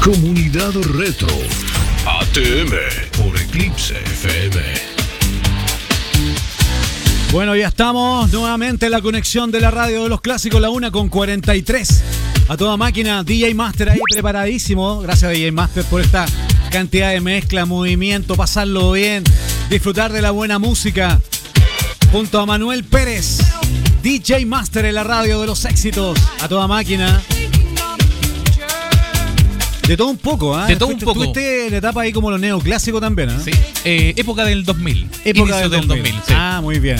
Comunidad Retro ATM por Eclipse FM. Bueno, ya estamos nuevamente en la conexión de la radio de los clásicos, la 1:43. A toda máquina, DJ Master ahí preparadísimo. Gracias DJ Master por esta cantidad de mezcla, movimiento, pasarlo bien, disfrutar de la buena música. Junto a Manuel Pérez, DJ Master en la radio de los éxitos. A toda máquina. De todo un poco, ¿eh? De todo un poco. Tuviste la etapa ahí como lo neoclásico también, ¿eh? Sí. Época del 2000. Época Inicio del 2000. sí. Ah, muy bien.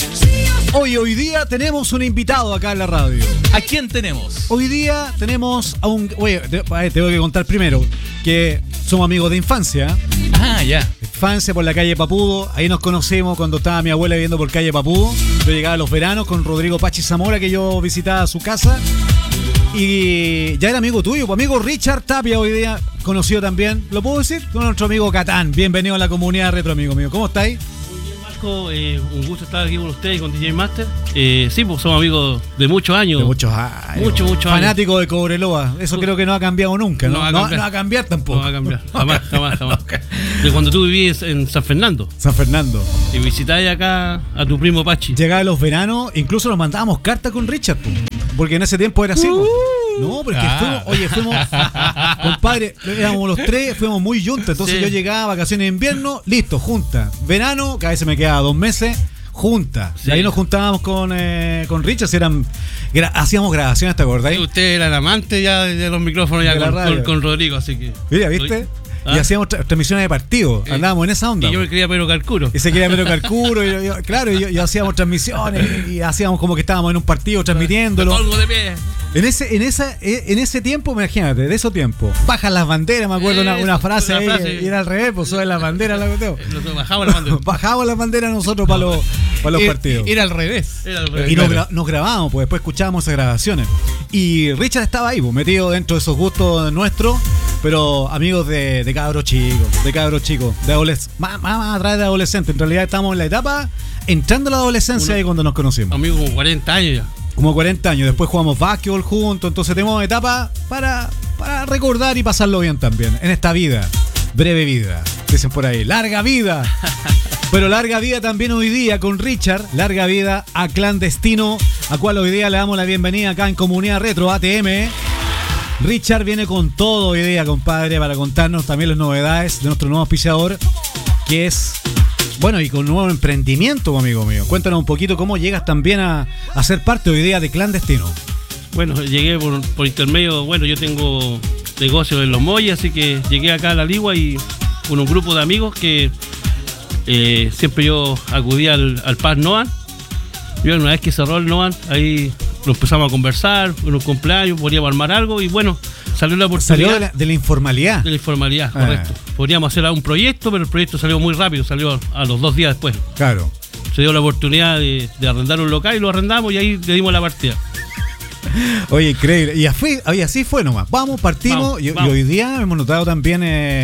Hoy día tenemos un invitado acá en la radio. ¿A quién tenemos? Hoy día tenemos a un... Oye, te tengo que contar primero que somos amigos de infancia. Ah, ya. Infancia por la calle Papudo. Ahí nos conocimos cuando estaba mi abuela viviendo por calle Papudo. Yo llegaba a los veranos con Rodrigo Pachi Zamora, que yo visitaba su casa. Y ya era amigo tuyo, pues amigo Richard Tapia hoy día, conocido también, ¿lo puedo decir? Con nuestro amigo Catán. Bienvenido a la comunidad retro, amigo mío. ¿Cómo estáis? Muy bien, Marco. Un gusto estar aquí con ustedes y con DJ Master. Sí, pues somos amigos de muchos años. De muchos años. Muchos años. Fanático de Cobreloa. Eso creo que no ha cambiado nunca, ¿no? No va a cambiar tampoco. No va a cambiar. Jamás. De cuando tú vivías en San Fernando. San Fernando. Y visitáis acá a tu primo Pachi. Llegaba los veranos, incluso nos mandábamos cartas con Richard, porque en ese tiempo era así. No, porque fuimos, compadre, éramos los tres, fuimos muy juntos. Entonces Sí. yo llegaba a vacaciones de invierno, listo, junta. Verano, cada vez se me quedaba 2 meses, junta. Sí. Y ahí nos juntábamos con Richard, hacíamos grabaciones, ¿te acordás? Usted era el amante ya de los micrófonos ya De la radio. con Rodrigo, así que. Mira, ¿viste? ¿Ah? Y hacíamos transmisiones de partido, andábamos en esa onda. Y yo me quería Pedro Carcuro. Y se quería Pedro Carcuro, y hacíamos transmisiones, y hacíamos como que estábamos en un partido transmitiéndolo. Algo de pie. En ese tiempo, imagínate, de esos tiempos, bajan las banderas, me acuerdo una frase ahí, y era al revés, pues sobre las banderas, la cuestión. Bajamos la bandera. Bajábamos las banderas nosotros para los partidos. Era al revés. Y nos grabábamos, pues después escuchábamos esas grabaciones. Y Richard estaba ahí, pues, metido dentro de esos gustos nuestros, pero amigos de cabros chicos, de adolescentes, más atrás de adolescentes. En realidad estamos en la etapa entrando a la adolescencia ahí cuando nos conocimos. Amigo, como 40 años ya. Como 40 años, después jugamos básquetbol juntos, entonces tenemos etapas para recordar y pasarlo bien también, en esta vida, breve vida, dicen por ahí, larga vida, pero larga vida también hoy día con Richard, larga vida a Clandestino, a cual hoy día le damos la bienvenida acá en Comunidad Retro ATM. Richard viene con todo hoy día, compadre, para contarnos también las novedades de nuestro nuevo auspiciador, que es... Bueno, y con un nuevo emprendimiento, amigo mío. Cuéntanos un poquito cómo llegas también a ser parte hoy día de Clandestino. Bueno, llegué por intermedio, bueno, yo tengo negocios en Los Molles, así que llegué acá a La Ligua y con un grupo de amigos que siempre yo acudía al Paz Noan. Yo una vez que cerró el Noan, ahí lo empezamos a conversar, unos cumpleaños, podríamos armar algo y bueno, salió la oportunidad. Salió de la informalidad. De la informalidad, correcto. Podríamos hacer un proyecto, pero el proyecto salió muy rápido, salió a los 2 días después. Claro. Se dio la oportunidad de arrendar un local y lo arrendamos y ahí le dimos la partida. Oye, increíble. Y así fue nomás. Partimos. Y hoy día hemos notado también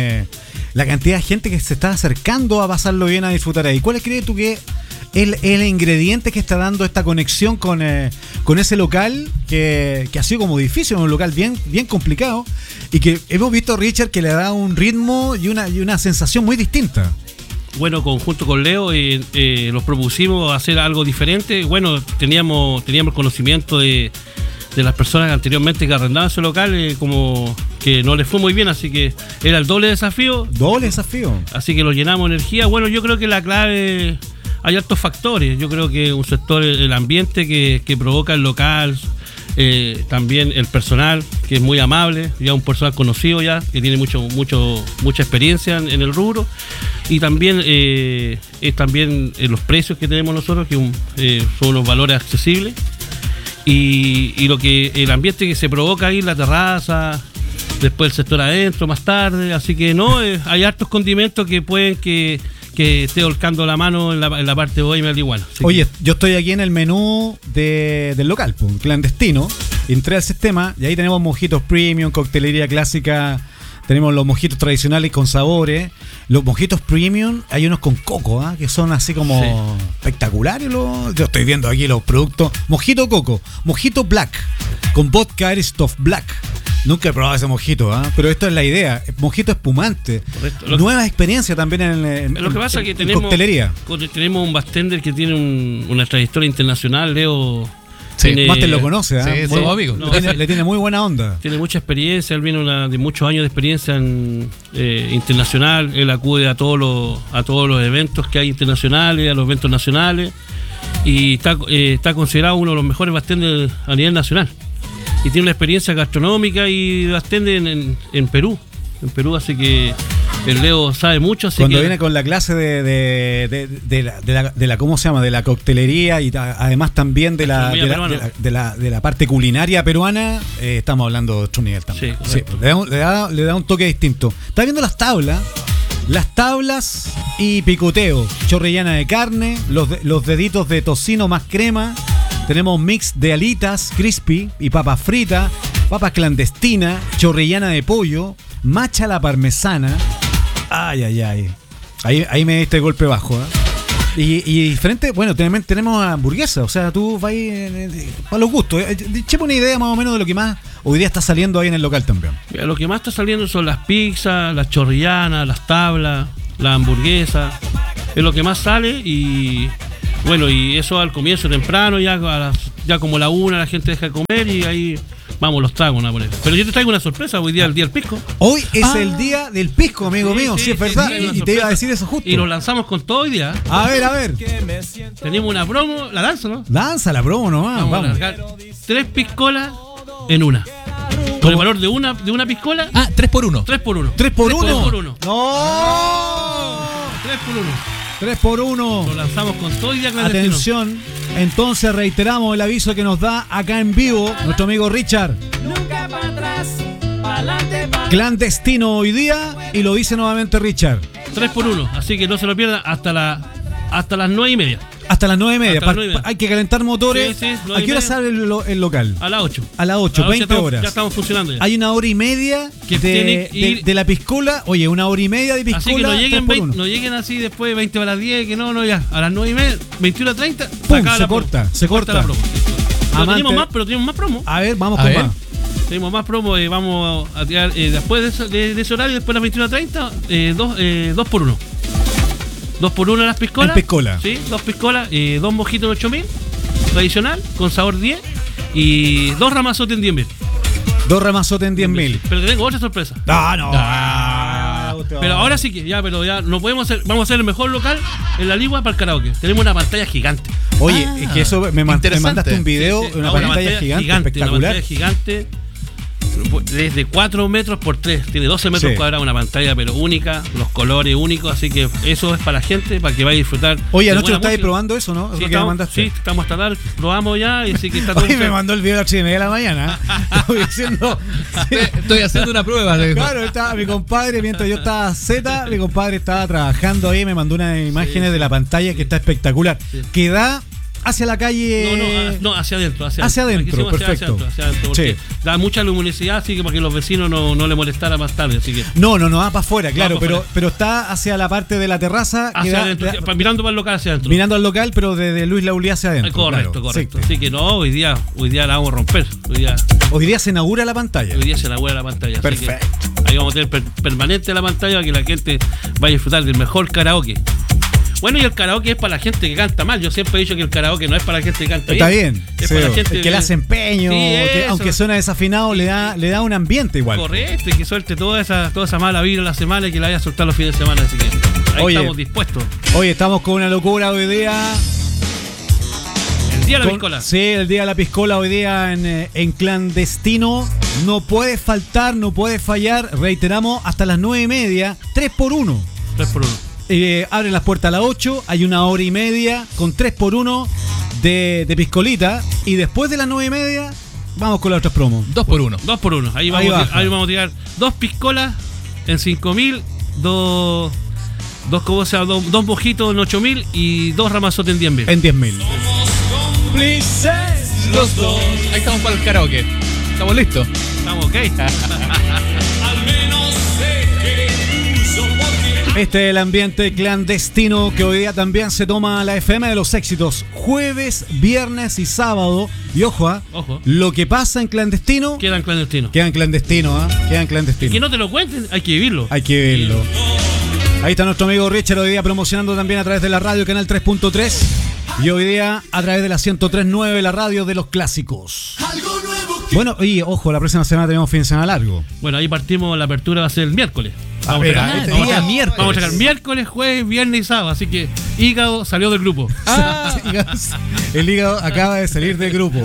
la cantidad de gente que se está acercando a pasarlo bien, a disfrutar ahí. ¿Cuál crees tú que el ingrediente que está dando esta conexión con ese local que ha sido como difícil, un local bien complicado y que hemos visto, Richard, que le da un ritmo y una sensación muy distinta? Bueno, junto con Leo los propusimos hacer algo diferente. Bueno, teníamos conocimiento de las personas anteriormente que arrendaban ese local, como que no les fue muy bien, así que era el doble desafío. Así que lo llenamos de energía. Bueno, yo creo que la clave... Hay altos factores, yo creo que un sector, el ambiente que provoca el local, también el personal, que es muy amable, ya un personal conocido ya, que tiene mucha experiencia en el rubro, y también es también los precios que tenemos nosotros, que son unos valores accesibles, y lo que el ambiente que se provoca ahí en la terraza, después el sector adentro, más tarde, así que no, hay hartos condimentos que pueden que esté volcando la mano en la parte de bohemia del igual. Oye, yo estoy aquí en el menú del local, Clandestino, entré al sistema y ahí tenemos mojitos premium, coctelería clásica Tenemos los mojitos tradicionales con sabores. Los mojitos premium, hay unos con coco, que son así como espectaculares. Yo estoy viendo aquí los productos. Mojito coco, mojito black, con vodka Airstuff Black. Nunca he probado ese mojito, pero esto es la idea. Mojito espumante. Correcto. Nueva experiencia también en Lo que pasa es que tenemos coctelería. Tenemos un bartender que tiene una trayectoria internacional, Leo. Sí, Máster lo conoce, Sí, Muy- somos amigos. le tiene muy buena onda. Tiene mucha experiencia, él viene de muchos años de experiencia internacional, él acude a todos los eventos que hay internacionales, a los eventos nacionales, y está considerado uno de los mejores bartenders a nivel nacional. Y tiene una experiencia gastronómica y bartender en Perú, así que el Leo sabe mucho. Así Cuando que viene con la clase de la ¿cómo se llama? De la coctelería y además también de la parte culinaria peruana, estamos hablando de otro nivel también. Sí, correcto. Le da un toque distinto. Está viendo las tablas y picoteo, chorrillana de carne, los deditos de tocino más crema. Tenemos mix de alitas crispy y papas fritas, papas clandestinas, chorrillana de pollo, macha a la parmesana. Ay. Ahí me diste golpe bajo, Y diferente, bueno, también tenemos hamburguesas. O sea, tú vas para los gustos. Echemos una idea más o menos de lo que más hoy día está saliendo ahí en el local también. mira, lo que más está saliendo son las pizzas, las chorrillanas, las tablas, las hamburguesas. Es lo que más sale y bueno, y eso al comienzo temprano, ya como la 1 la gente deja de comer y ahí vamos los tragos, ¿no? Pero yo te traigo una sorpresa, hoy día el día del pisco. Hoy es el día del pisco, amigo mío, sí, es verdad. Sí, y te iba a decir eso justo. Y lo lanzamos con todo hoy día. A ver. Tenemos una promo, la lanzo, ¿no? Lanza la promo nomás, Vamos a vamos. largar 3 piscolas en una. Por el valor de una piscola, 3x1. 3 por 1. 3 por 1. 3 por 1. No. 3 por 1. 3 por 1. Lo lanzamos con todo y día clandestino. Atención, entonces reiteramos el aviso que nos da acá en vivo nuestro amigo Richard. Nunca para atrás, pa'lante, Clandestino hoy día, y lo dice nuevamente Richard. 3 por 1. Así que no se lo pierdan hasta las 9:30. Hasta las 9:30. Hasta las 9:30. Hay que calentar motores. Sí, ¿A qué hora 9:30. sale el local? A las 8. A las 8, 20 horas. Ya estamos funcionando ya. Hay una hora y media Que tiene que ir- de la piscola. Oye, una hora y media de piscola. Así que no lleguen, 3 por 1. no lleguen así después de 20 a las 10, que no, ya. A las 9:30, 21:30, Pum, se corta. la promo. Pero Amante- tenemos más promo. A ver, vamos A con ver. más. Tenemos más promo, vamos a tirar después de ese horario, después de las 21:30, 2 por 1. 2 por 1 las piscolas. En piscola. Sí, 2 piscolas, 2 mojitos de 8000, tradicional, con sabor 10, y 2 ramazotes en 10.000. 2 ramazotes en 10.000. Pero te tengo otra sorpresa. No. Pero ahora sí que, pero ya no podemos hacer, vamos a hacer el mejor local en la Ligua para el karaoke. Tenemos una pantalla gigante. Oye, es que eso me interesante. mandaste un video, Sí, sí. una No, pantalla gigante, espectacular. Una pantalla gigante, desde 4 metros por 3, tiene 12 metros Sí. cuadrados, una pantalla pero única, los colores únicos, así que eso es para la gente, para que vaya a disfrutar. Oye, de anoche buena lo estáis música. probando eso, ¿no? Sí, Eso que me mandaste. sí, estamos hasta tarde, probamos ya, y así que está todo. Oye, me mandó el video a las 3:30 de la mañana. Estoy diciendo. Estoy haciendo una prueba. Claro, estaba mi compadre, mientras yo estaba Z, mi compadre estaba trabajando ahí, me mandó unas imágenes de la pantalla que está espectacular. Sí. Que da hacia la calle. No, hacia adentro. Hacia Aquí adentro, hicimos perfecto. hacia adentro, porque Sí. da mucha luminosidad, así que para que los vecinos no le molestara más tarde, así que No, va para afuera, claro, para pero está hacia la parte de la terraza. que hacia da- adentro, mirando para el local hacia adentro. mirando al local, pero desde Luis Laulí hacia adentro. Correcto, claro. correcto. Sí. Así que no, hoy día la vamos a romper. Hoy día se inaugura la pantalla. Hoy día se inaugura la pantalla. así que Perfecto. ahí vamos a tener permanente la pantalla para que la gente vaya a disfrutar del mejor karaoke. Bueno, y el karaoke es para la gente que canta mal. Yo siempre he dicho que el karaoke no es para la gente que canta Está bien. bien. Es sí, para la gente el que le hace empeño, Sí, que, eso. aunque suena desafinado, le da un ambiente igual. Correcto, y que suelte toda esa mala vibra la semana y que la vaya a soltar los fines de semana. Así que ahí Oye. estamos dispuestos. Hoy estamos con una locura hoy día. El día de la Con- piscola. Sí, el día de la piscola hoy día en clandestino. No puede faltar, no puede fallar. Reiteramos, hasta las 9:30, 3 por 1. 3 por 1. Abren las puertas a las 8. Hay una hora y media con 3 por 1 de piscolita. Y después de las 9:30, vamos con las otras promos. 2x1. 2 por 1. Ahí Ahí vamos, baja. ahí vamos a tirar 2 piscolas en 5.000, dos mojitos en 8.000 y 2 ramazotes en 10.000. En 10.000. Los dos. Ahí estamos para el karaoke. ¿Estamos listos? Estamos ok. Este es el ambiente clandestino que hoy día también se toma la FM de los éxitos. Jueves, viernes y sábado. Y ojo, Ojo. lo que pasa en clandestino Quedan clandestinos. queda en clandestino, queda en clandestino. Que no te lo cuenten, hay que vivirlo. Hay que verlo. Ahí está nuestro amigo Richard hoy día promocionando también a través de la radio Canal 3.3 y hoy día a través de la 103.9, la radio de los clásicos. Bueno, y ojo, la próxima semana tenemos fin de semana largo. Bueno, ahí partimos, la apertura va a ser el miércoles. Vamos mira, a este sacar día miércoles. Vamos a sacar miércoles, jueves, viernes y sábado. Así que Hígado salió del grupo. El hígado acaba de salir del grupo.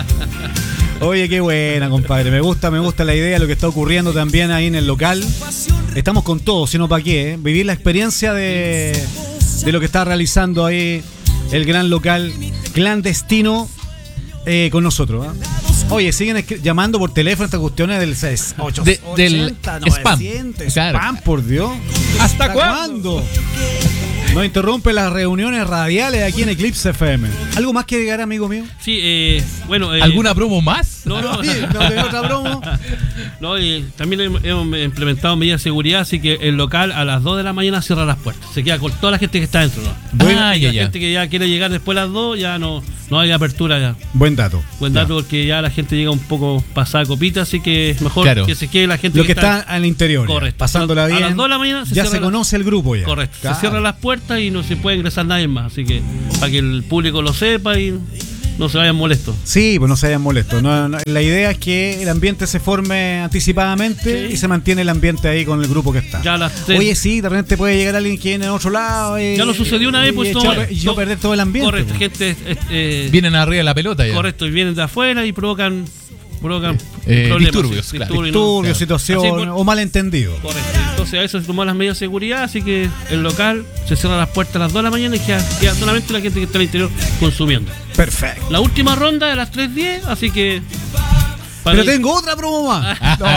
Oye, qué buena, compadre. Me gusta la idea, lo que está ocurriendo también ahí en el local. Estamos con todo, si no para qué, ¿eh? Vivir la experiencia de lo que está realizando ahí el gran local clandestino con nosotros. Oye, siguen llamando por teléfono estas cuestiones del 880, del 900, spam. Claro. Spam, por Dios. ¿Hasta cuándo? Nos interrumpe las reuniones radiales aquí en Eclipse FM. ¿Algo más que agregar, amigo mío? Sí, bueno. ¿Alguna promo más? No, no. Oye, ¿no tengo otra promo? No, también hemos implementado medidas de seguridad, así que el local a las 2 de la mañana cierra las puertas. Se queda con toda la gente que está dentro, ¿no? Ah, Y ya, la ya. gente que ya quiere llegar después de las 2 ya no hay apertura ya. Buen dato. Buen dato, porque ya la gente llega un poco pasada copita, así que mejor Claro. que se quede la gente Lo que está al interior. Correcto. Pasándola bien. A las 2 de la mañana ya se conoce el grupo ya. Correcto. Claro. Se cierran las puertas y no se puede ingresar nadie más. Así que para que el público lo sepa y no se vayan molestos. Sí, pues no se vayan molestos. La idea es que el ambiente se forme anticipadamente y se mantiene el ambiente ahí con el grupo que está. Ya a las 3. Oye, sí, de repente puede llegar alguien que viene en otro lado. Ya lo sucedió una vez, pues y yo perder todo el ambiente. Correcto, pues. gente. Vienen arriba de la pelota ya. Correcto, y vienen de afuera y provocan problemas. Disturbios, claro. Disturbios, Claro. situaciones Así, o malentendidos. Correcto. Entonces a eso se tomó las medidas de seguridad, así que el local se cierra las puertas a las 2 de la mañana y queda solamente la gente que está al interior consumiendo. Perfecto. La última ronda de las 3:10, así que... Pero tengo otra promo más. No,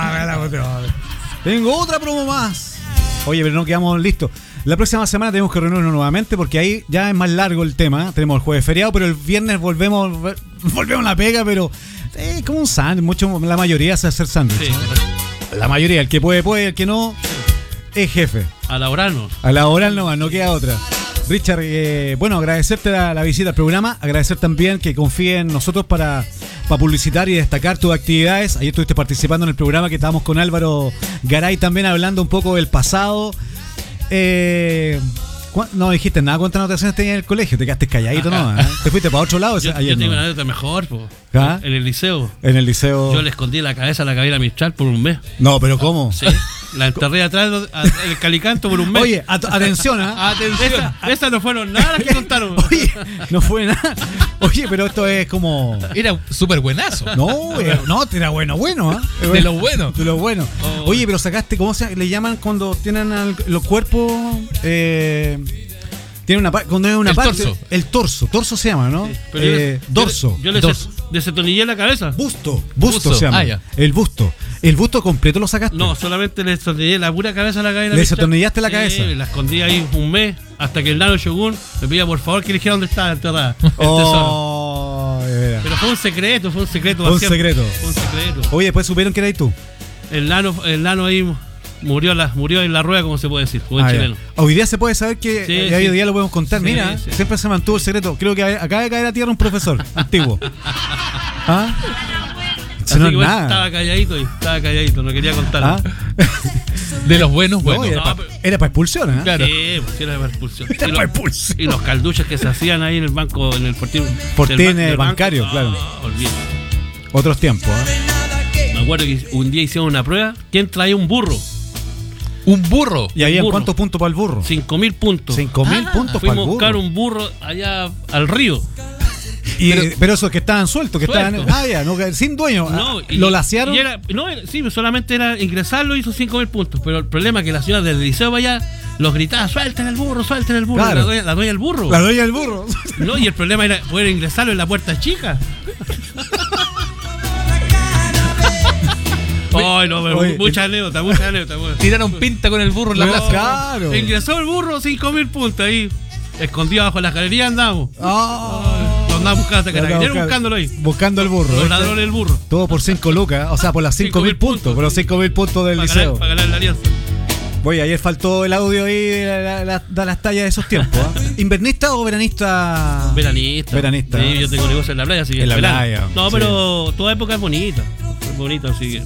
tengo otra promo más. Oye, pero no quedamos listos. La próxima semana tenemos que reunirnos nuevamente porque ahí ya es más largo el tema. Tenemos el jueves feriado, pero el viernes volvemos a la pega, pero como un sándwich. La mayoría se hace sándwich. Sí, La mayoría, el que puede, el que no, es jefe. a la hora no. A la hora nomás, no queda otra. Richard, bueno, agradecerte la visita al programa, agradecer también que confíe en nosotros para publicitar y destacar tus actividades. Ayer estuviste participando en el programa que estábamos con Álvaro Garay también hablando un poco del pasado. No dijiste nada, ¿cuántas anotaciones tenías en el colegio? Te quedaste calladito, ¿no? Te fuiste para otro lado Yo ayer. tengo ¿no? una anécdota mejor, po. ¿Ah? En el liceo. En el liceo. Yo le escondí la cabeza a la Gabriela Mistral por un mes. No, pero ¿cómo? Sí. La enterré atrás en el Calicanto por un mes. Oye, atención, ¿ah? Atención. Esas no fueron nada las que contaron. Oye, no fue nada. Oye, pero esto es como... Era súper buenazo. No, era bueno, ¿ah? De lo bueno. De lo bueno. Oh. Oye, pero sacaste, ¿cómo se le llaman cuando tienen los cuerpos? Tiene una parte, cuando es una El parte. torso. El torso se llama, ¿no? Sí, pero Dorso. Yo le Dorso. desetonillé la cabeza. Busto se llama. Ah, ya. El busto. ¿El busto completo lo sacaste? No, solamente le desatornillé la pura cabeza a la Gabriela ¿Le Mistral. desatornillaste la Sí, cabeza? la escondí ahí un mes hasta que el nano Shogun me pedía por favor que le dijera dónde estaba enterrada. el tesoro. Oh, de veras. Pero fue un secreto. Un siempre. secreto. Fue un secreto. Oye, después supieron que eras tú. El nano ahí murió en la rueda, como se puede decir, como en Ah, ya. chileno. Hoy día se puede saber que Sí, hoy sí. día lo podemos contar. Sí, Mira, sí. siempre se mantuvo el secreto. Creo que acaba de caer a tierra un profesor antiguo. ¿Ah? Eso Así no que es bueno, nada. estaba calladito, no quería contarlo. ¿Ah? De los buenos, No, bueno. era para expulsión, ¿eh? Claro. Sí, pues era para expulsión. Era para expulsión. Y los calduches que se hacían ahí en el banco, en el fortín. Fortín, del bancario, banco, claro. Olvídate. Otros tiempos, ¿eh? Me acuerdo que un día hicieron una prueba. ¿Quién traía un burro? Un burro. ¿Y había burro. cuántos puntos para el burro? 5.000 puntos. 5.000 puntos para el Fuimos a buscar burro. un burro allá al río. Pero esos que estaban sueltos, que estaban. Sueltos. Ah, ya, no, sin dueño. No, ¿Lo laciaron? Sí, solamente era ingresarlo y hizo 5.000 puntos. Pero el problema es que la señora del liceo para allá los gritaba: suelten el burro, suelten el burro. Claro. La dueña del burro. La dueña del burro. No, y el problema era poder ingresarlo en la puerta chica. Ay, no, pero Oye, mucha anécdota. Bueno. Tiraron pinta con el burro en la plaza. Claro. Ingresó el burro, 5.000 puntos ahí. Escondido bajo las galerías andamos. Ah. Lo andamos buscando hasta Carabineros buscándolo ahí. Buscando el burro. Los ¿viste? ladrones del burro. Todo por 5 lucas, o sea, por las 5.000 puntos, por los 5.000 puntos del liceo. Para ganar la alianza. Voy, ayer faltó el audio ahí de las tallas de esos tiempos. ¿Invernista o veranista? Veranista. Veranista. Sí, yo tengo negocio en la playa, así que En la verano. playa, No, sí. pero toda época es bonita. Es bonita, así que.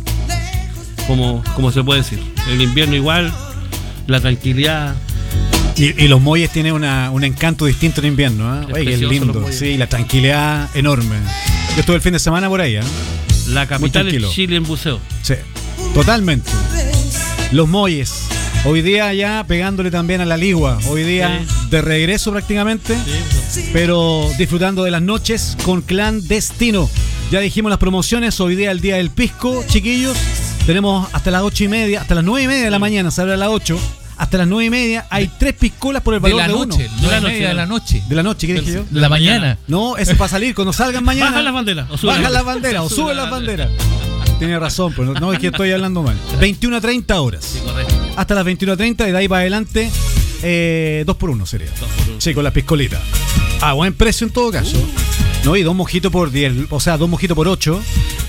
Como se puede decir. El invierno igual, la tranquilidad. Y los muelles tienen un encanto distinto en invierno. Es Oye, qué precioso los lindo. muelles. Sí, la tranquilidad enorme. Yo estuve el fin de semana por ahí. La capital de tranquilo. Chile en buceo. Sí, totalmente. Los muelles. Hoy día ya pegándole también a la ligua. Hoy día Sí. de regreso prácticamente. Pero disfrutando de las noches con Clandestino. Ya dijimos las promociones. Hoy día el día del pisco, chiquillos. Tenemos hasta las 8:30, hasta las 9:30 de la mañana. Se abre a las 8. Hasta las 9:30 hay 3 piscolas por el De valor la de noche, uno. 9:30 de la noche. De la noche, ¿qué dije yo? De la mañana. No, eso es para salir. Cuando salgan mañana. Bajan las banderas. O suben Bajan las banderas o suben las banderas. Tiene razón, pues no es que estoy hablando mal. 21 a 30 horas. Sí, correcto. Hasta las 21:30 y de ahí para adelante 2x1 sería. 2x1. Sí, con las piscolitas. A buen precio en todo caso. No, y 2 mojitos por 10, o sea, 2 mojitos por 8.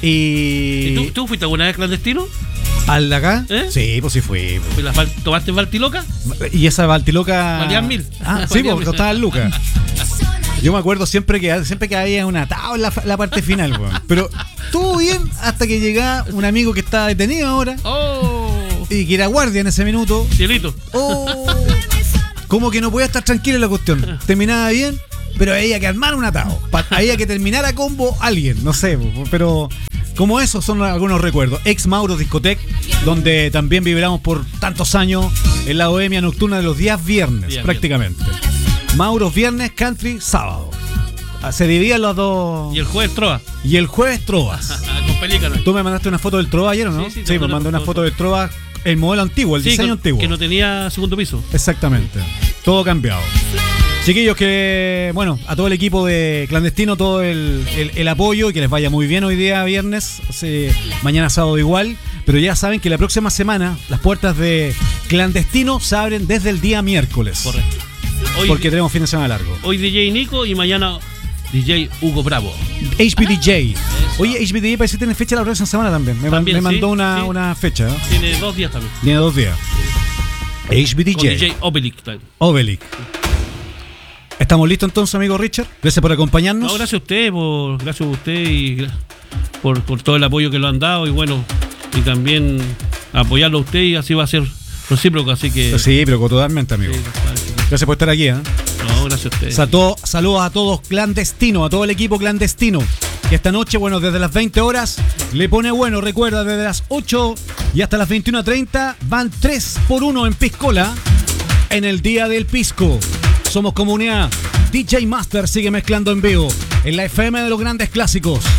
¿Y tú fuiste alguna vez clandestino? ¿Al de acá? ¿Eh? Sí, pues sí fui. ¿Tomaste Baltiloca? Y esa Baltiloca. Valían 1000. Ah, sí, Valían porque 1000. costaban lucas. Yo me acuerdo siempre que había una tabla en la parte final, weón. Pero estuvo bien hasta que llegaba un amigo que estaba detenido ahora ¡Oh! y que era guardia en ese minuto. Cielito. Oh, como que no podía estar tranquilo en la cuestión. Terminaba bien, pero había que armar un atado. Había que terminar a combo alguien, no sé, pero como esos son algunos recuerdos. Ex Mauro Discotec, donde también vibramos por tantos años en la bohemia nocturna de los días viernes, Días prácticamente. Mauros viernes, country sábado. Se dividían los dos. Y el jueves Trova. Y el jueves trovas. Con pelícano. ¿Tú me mandaste una foto del trova ayer o no? Sí, te me mandé una foto del trova, el modelo antiguo, el diseño antiguo. Que no tenía segundo piso. Exactamente. Todo cambiado. Chiquillos, que bueno, a todo el equipo de Clandestino, todo el apoyo y que les vaya muy bien hoy día viernes, mañana sábado igual, pero ya saben que la próxima semana las puertas de Clandestino se abren desde el día miércoles. Correcto. Hoy, Porque tenemos fin de semana largo. hoy DJ Nico y mañana DJ Hugo Bravo. HBDJ. Oye, HBDJ parece que tiene fecha la próxima semana también. Me También, mandó sí, una, sí. una fecha. Tiene 2 días también. Tiene 2 días. Con HBDJ. DJ Obelisk también. Obelisk. ¿Estamos listos entonces, amigo Richard? Gracias por acompañarnos. No, gracias a usted y por todo el apoyo que lo han dado y bueno, y también apoyarlo a usted y así va a ser recíproco, así que Sí, pero totalmente, amigo. sí, Gracias por estar aquí, ¿eh? no, gracias a usted. Saludos a todos Clandestino, a todo el equipo Clandestino. Que esta noche, bueno, desde las 20 horas le pone bueno. Recuerda, desde las 8 y hasta las 21:30 van 3x1 en Piscola en el Día del Pisco. Somos comunidad. DJ Master sigue mezclando en vivo en la FM de los grandes clásicos.